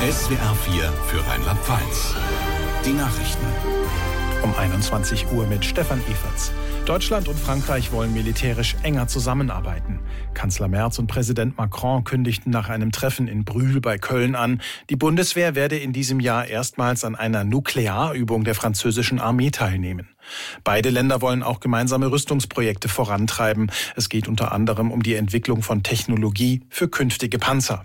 SWR 4 für Rheinland-Pfalz. Die Nachrichten. Um 21 Uhr mit Stefan Eferts. Deutschland und Frankreich wollen militärisch enger zusammenarbeiten. Kanzler Merz und Präsident Macron kündigten nach einem Treffen in Brühl bei Köln an, die Bundeswehr werde in diesem Jahr erstmals an einer Nuklearübung der französischen Armee teilnehmen. Beide Länder wollen auch gemeinsame Rüstungsprojekte vorantreiben. Es geht unter anderem um die Entwicklung von Technologie für künftige Panzer.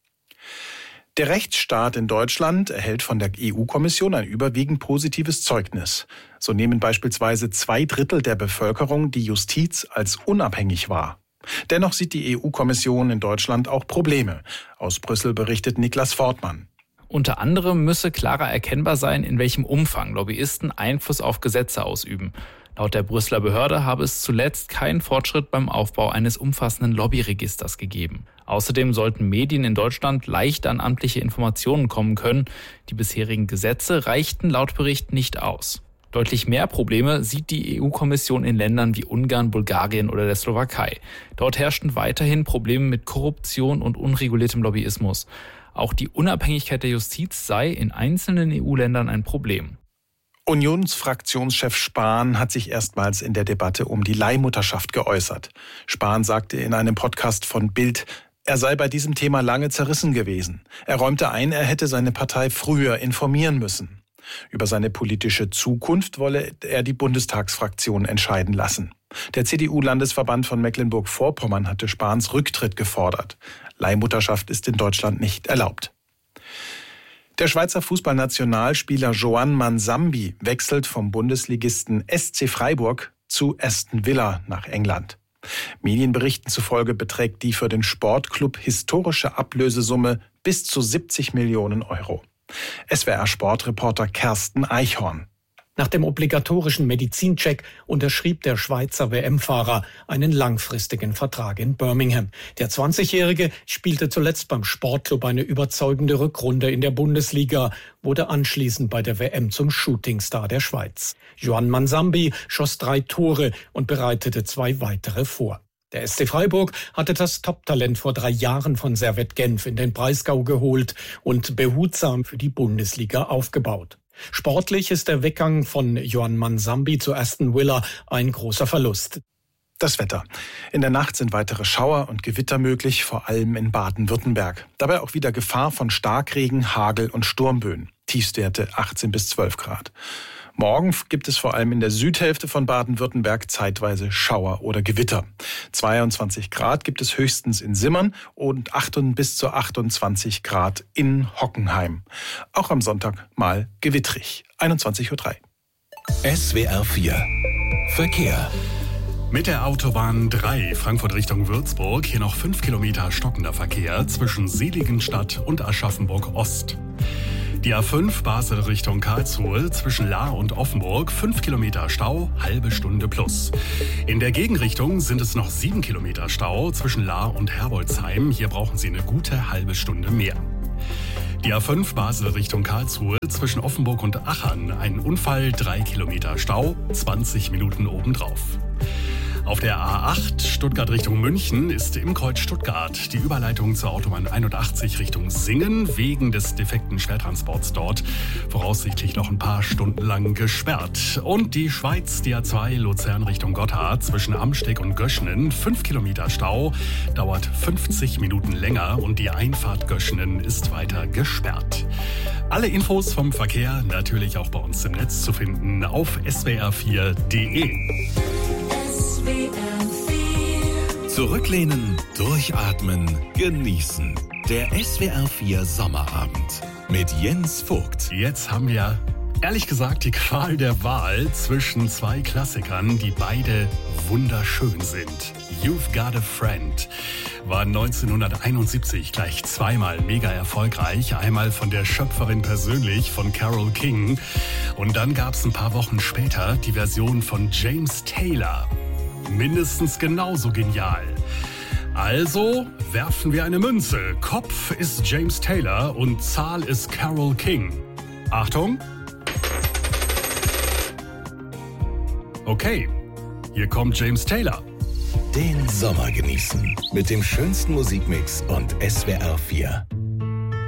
Der Rechtsstaat in Deutschland erhält von der EU-Kommission ein überwiegend positives Zeugnis. So nehmen beispielsweise 2/3 der Bevölkerung die Justiz als unabhängig wahr. Dennoch sieht die EU-Kommission in Deutschland auch Probleme. Aus Brüssel berichtet Niklas Fortmann. Unter anderem müsse klarer erkennbar sein, in welchem Umfang Lobbyisten Einfluss auf Gesetze ausüben. Laut der Brüsseler Behörde habe es zuletzt keinen Fortschritt beim Aufbau eines umfassenden Lobbyregisters gegeben. Außerdem sollten Medien in Deutschland leicht an amtliche Informationen kommen können. Die bisherigen Gesetze reichten laut Bericht nicht aus. Deutlich mehr Probleme sieht die EU-Kommission in Ländern wie Ungarn, Bulgarien oder der Slowakei. Dort herrschten weiterhin Probleme mit Korruption und unreguliertem Lobbyismus. Auch die Unabhängigkeit der Justiz sei in einzelnen EU-Ländern ein Problem. Unionsfraktionschef Spahn hat sich erstmals in der Debatte um die Leihmutterschaft geäußert. Spahn sagte in einem Podcast von Bild, er sei bei diesem Thema lange zerrissen gewesen. Er räumte ein, er hätte seine Partei früher informieren müssen. Über seine politische Zukunft wolle er die Bundestagsfraktion entscheiden lassen. Der CDU-Landesverband von Mecklenburg-Vorpommern hatte Spahns Rücktritt gefordert. Leihmutterschaft ist in Deutschland nicht erlaubt. Der Schweizer Fußballnationalspieler Joan Mansambi wechselt vom Bundesligisten SC Freiburg zu Aston Villa nach England. Medienberichten zufolge beträgt die für den Sportclub historische Ablösesumme bis zu 70 Millionen Euro. SWR-Sportreporter Kersten Eichhorn. Nach dem obligatorischen Medizincheck unterschrieb der Schweizer WM-Fahrer einen langfristigen Vertrag in Birmingham. Der 20-Jährige spielte zuletzt beim Sportclub eine überzeugende Rückrunde in der Bundesliga, wurde anschließend bei der WM zum Shootingstar der Schweiz. Joan Mansambi schoss 3 Tore und bereitete 2 weitere vor. Der SC Freiburg hatte das Top-Talent vor 3 Jahren von Servette Genf in den Breisgau geholt und behutsam für die Bundesliga aufgebaut. Sportlich ist der Weggang von Joan Mansambi zu Aston Villa ein großer Verlust. Das Wetter. In der Nacht sind weitere Schauer und Gewitter möglich, vor allem in Baden-Württemberg. Dabei auch wieder Gefahr von Starkregen, Hagel und Sturmböen. Tiefstwerte 18 bis 12 Grad. Morgen gibt es vor allem in der Südhälfte von Baden-Württemberg zeitweise Schauer oder Gewitter. 22 Grad gibt es höchstens in Simmern und 8 bis zu 28 Grad in Hockenheim. Auch am Sonntag mal gewittrig. 21:03 Uhr. SWR 4 Verkehr. Mit der Autobahn 3 Frankfurt Richtung Würzburg hier noch 5 Kilometer stockender Verkehr zwischen Seligenstadt und Aschaffenburg Ost. Die A5 Basel Richtung Karlsruhe zwischen Lahr und Offenburg 5 Kilometer Stau, halbe Stunde plus. In der Gegenrichtung sind es noch 7 Kilometer Stau zwischen Lahr und Herbolzheim. Hier brauchen Sie eine gute halbe Stunde mehr. Die A5 Basel Richtung Karlsruhe zwischen Offenburg und Achern. Ein Unfall, 3 Kilometer Stau, 20 Minuten obendrauf. Auf der A8 Stuttgart Richtung München ist im Kreuz Stuttgart die Überleitung zur Autobahn 81 Richtung Singen wegen des defekten Schwertransports dort voraussichtlich noch ein paar Stunden lang gesperrt. Und die Schweiz, die A2 Luzern Richtung Gotthard zwischen Amsteg und Göschenen, 5 Kilometer Stau, dauert 50 Minuten länger und die Einfahrt Göschenen ist weiter gesperrt. Alle Infos vom Verkehr natürlich auch bei uns im Netz zu finden auf swr4.de. Zurücklehnen, durchatmen, genießen. Der SWR 4 Sommerabend mit Jens Vogt. Jetzt haben wir ehrlich gesagt die Qual der Wahl zwischen 2 Klassikern, die beide wunderschön sind. You've Got a Friend war 1971 gleich zweimal mega erfolgreich. Einmal von der Schöpferin persönlich, von Carole King. Und dann gab es ein paar Wochen später die Version von James Taylor. Mindestens genauso genial. Also werfen wir eine Münze. Kopf ist James Taylor und Zahl ist Carole King. Achtung. Okay, hier kommt James Taylor. Den Sommer genießen mit dem schönsten Musikmix und SWR 4.